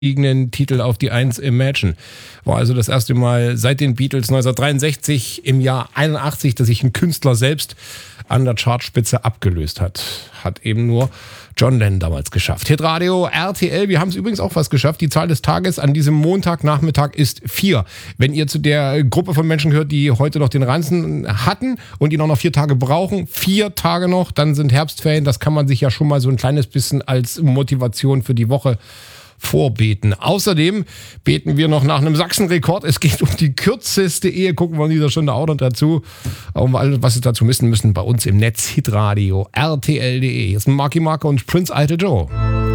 Titel auf die 1 Imagine. War also das erste Mal seit den Beatles 1963 im Jahr 81, dass sich ein Künstler selbst an der Chartspitze abgelöst hat. Hat eben nur John Lennon damals geschafft. Hitradio RTL, wir haben es übrigens auch was geschafft. Die Zahl des Tages an diesem Montagnachmittag ist 4. Wenn ihr zu der Gruppe von Menschen gehört, die heute noch den Ranzen hatten und die noch 4 Tage brauchen, 4 Tage noch, dann sind Herbstferien. Das kann man sich ja schon mal so ein kleines bisschen als Motivation für die Woche vorbeten. Außerdem beten wir noch nach einem Sachsenrekord. Es geht um die kürzeste Ehe. Gucken wir in dieser Stunde auch noch dazu. Um alles, was Sie dazu wissen müssen, bei uns im Netz hitradio rtl.de. Hier ist Marky Mark und Prince Idol Joe.